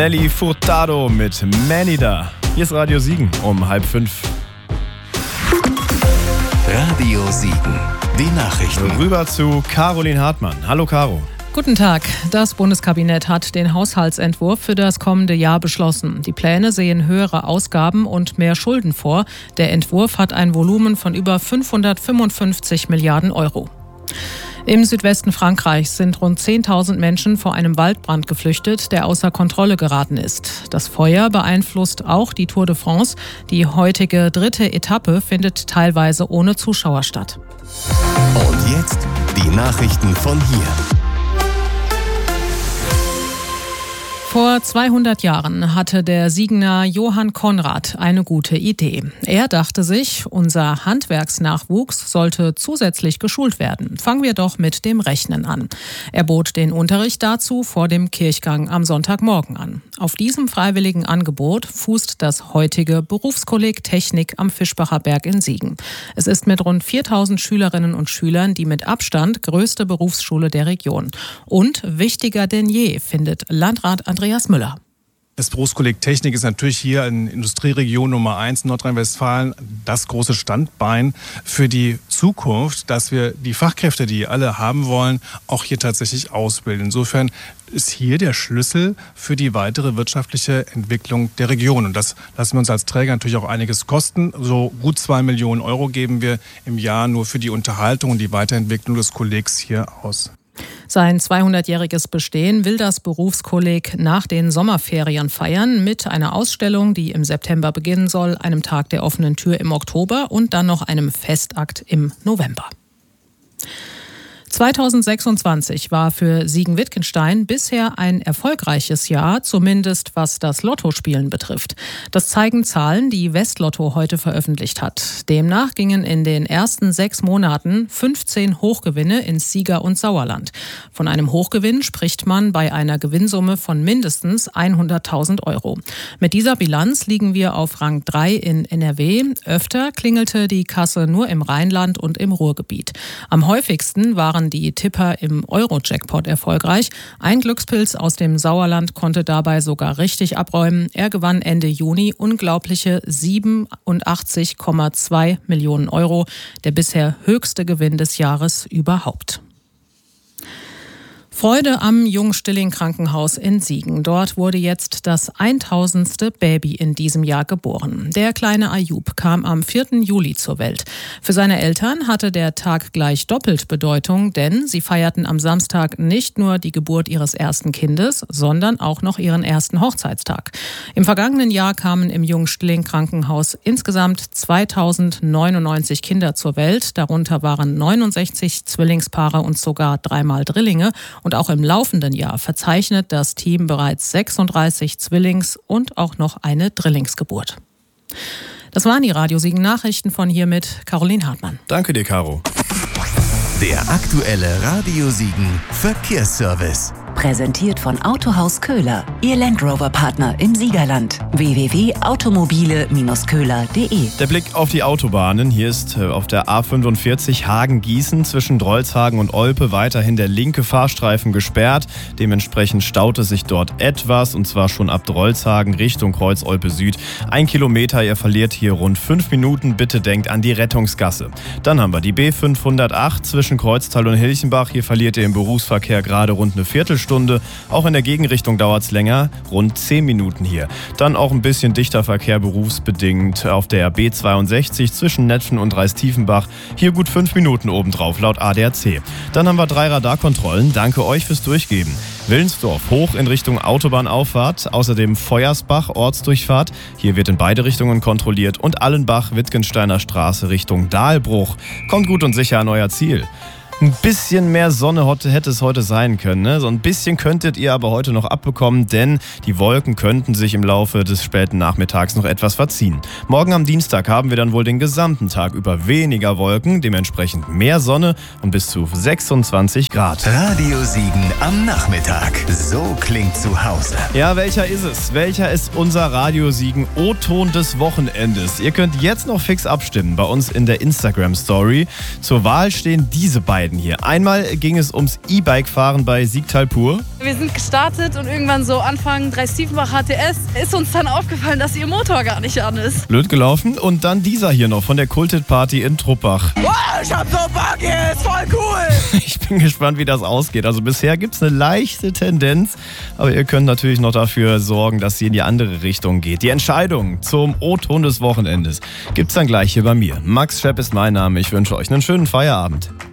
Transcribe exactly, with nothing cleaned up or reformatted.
Nelly Furtado mit Manida. Hier ist Radio Siegen um halb fünf. Radio Siegen, die Nachrichten. Rüber zu Caroline Hartmann. Hallo Caro. Guten Tag. Das Bundeskabinett hat den Haushaltsentwurf für das kommende Jahr beschlossen. Die Pläne sehen höhere Ausgaben und mehr Schulden vor. Der Entwurf hat ein Volumen von über fünfhundertfünfundfünfzig Milliarden Euro. Im Südwesten Frankreichs sind rund zehntausend Menschen vor einem Waldbrand geflüchtet, der außer Kontrolle geraten ist. Das Feuer beeinflusst auch die Tour de France. Die heutige dritte Etappe findet teilweise ohne Zuschauer statt. Und jetzt die Nachrichten von hier. Vor zweihundert Jahren hatte der Siegener Johann Conrad eine gute Idee. Er dachte sich, unser Handwerksnachwuchs sollte zusätzlich geschult werden. Fangen wir doch mit dem Rechnen an. Er bot den Unterricht dazu vor dem Kirchgang am Sonntagmorgen an. Auf diesem freiwilligen Angebot fußt das heutige Berufskolleg Technik am Fischbacher Berg in Siegen. Es ist mit rund viertausend Schülerinnen und Schülern die mit Abstand größte Berufsschule der Region. Und wichtiger denn je, findet Landrat Andreas Müller. Das Berufskolleg Technik ist natürlich hier in Industrieregion Nummer eins in Nordrhein-Westfalen das große Standbein für die Zukunft, dass wir die Fachkräfte, die alle haben wollen, auch hier tatsächlich ausbilden. Insofern ist hier der Schlüssel für die weitere wirtschaftliche Entwicklung der Region. Und das lassen wir uns als Träger natürlich auch einiges kosten. So gut zwei Millionen Euro geben wir im Jahr nur für die Unterhaltung und die Weiterentwicklung des Kollegs hier aus. Sein zweihundertjähriges Bestehen will das Berufskolleg nach den Sommerferien feiern mit einer Ausstellung, die im September beginnen soll, einem Tag der offenen Tür im Oktober und dann noch einem Festakt im November. zweitausendsechsundzwanzig war für Siegen-Wittgenstein bisher ein erfolgreiches Jahr, zumindest was das Lottospielen betrifft. Das zeigen Zahlen, die Westlotto heute veröffentlicht hat. Demnach gingen in den ersten sechs Monaten fünfzehn Hochgewinne ins Sieger- und Sauerland. Von einem Hochgewinn spricht man bei einer Gewinnsumme von mindestens hunderttausend Euro. Mit dieser Bilanz liegen wir auf Rang drei in N R W. Öfter klingelte die Kasse nur im Rheinland und im Ruhrgebiet. Am häufigsten waren die Tipper im Euro-Jackpot erfolgreich. Ein Glückspilz aus dem Sauerland konnte dabei sogar richtig abräumen. Er gewann Ende Juni unglaubliche siebenundachtzig Komma zwei Millionen Euro, der bisher höchste Gewinn des Jahres überhaupt. Freude am Jung-Stilling-Krankenhaus in Siegen. Dort wurde jetzt das tausendste Baby in diesem Jahr geboren. Der kleine Ayub kam am vierten Juli zur Welt. Für seine Eltern hatte der Tag gleich doppelt Bedeutung, denn sie feierten am Samstag nicht nur die Geburt ihres ersten Kindes, sondern auch noch ihren ersten Hochzeitstag. Im vergangenen Jahr kamen im Jung-Stilling-Krankenhaus insgesamt zweitausendneunundneunzig Kinder zur Welt. Darunter waren neunundsechzig Zwillingspaare und sogar dreimal Drillinge. Und auch im laufenden Jahr verzeichnet das Team bereits sechsunddreißig Zwillings- und auch noch eine Drillingsgeburt. Das waren die Radio Siegen Nachrichten von hier mit Caroline Hartmann. Danke dir, Caro. Der aktuelle Radio Siegen Verkehrsservice. Präsentiert von Autohaus Köhler, Ihr Land Rover-Partner im Siegerland. w w w punkt automobile Bindestrich köhler punkt de. Der Blick auf die Autobahnen. Hier ist auf der A fünfundvierzig Hagen-Gießen zwischen Drolshagen und Olpe weiterhin der linke Fahrstreifen gesperrt. Dementsprechend staut es sich dort etwas, und zwar schon ab Drolshagen Richtung Kreuz Olpe Süd. Ein Kilometer, ihr verliert hier rund fünf Minuten. Bitte denkt an die Rettungsgasse. Dann haben wir die B fünfhundertacht zwischen Kreuztal und Hilchenbach. Hier verliert ihr im Berufsverkehr gerade rund eine Viertelstunde. Auch in der Gegenrichtung dauert es länger, rund zehn Minuten hier. Dann auch ein bisschen dichter Verkehr berufsbedingt auf der B zweiundsechzig zwischen Netphen und Reistiefenbach. Hier gut fünf Minuten obendrauf, laut A D A C. Dann haben wir drei Radarkontrollen. Danke euch fürs Durchgeben. Willensdorf hoch in Richtung Autobahnauffahrt, außerdem Feuersbach Ortsdurchfahrt. Hier wird in beide Richtungen kontrolliert und Allenbach Wittgensteiner Straße Richtung Dahlbruch. Kommt gut und sicher an euer Ziel. Ein bisschen mehr Sonne hätte es heute sein können. Ne? So ein bisschen könntet ihr aber heute noch abbekommen, denn die Wolken könnten sich im Laufe des späten Nachmittags noch etwas verziehen. Morgen am Dienstag haben wir dann wohl den gesamten Tag über weniger Wolken, dementsprechend mehr Sonne und bis zu sechsundzwanzig Grad. Radio Siegen am Nachmittag. So klingt zu Hause. Ja, welcher ist es? Welcher ist unser Radio Siegen O-Ton des Wochenendes? Ihr könnt jetzt noch fix abstimmen bei uns in der Instagram-Story. Zur Wahl stehen diese beiden. beiden hier. Einmal ging es ums E-Bike-Fahren bei Siegtal Pur. Wir sind gestartet und irgendwann so Anfang Dreistiefenbach H T S ist uns dann aufgefallen, dass ihr Motor gar nicht an ist. Blöd gelaufen. Und dann dieser hier noch von der Kulted Party in Truppach. Wow, ich hab so Bock hier, ist voll cool! Ich bin gespannt, wie das ausgeht. Also bisher gibt es eine leichte Tendenz, aber ihr könnt natürlich noch dafür sorgen, dass sie in die andere Richtung geht. Die Entscheidung zum O-Ton des Wochenendes gibt's dann gleich hier bei mir. Max Schepp ist mein Name. Ich wünsche euch einen schönen Feierabend.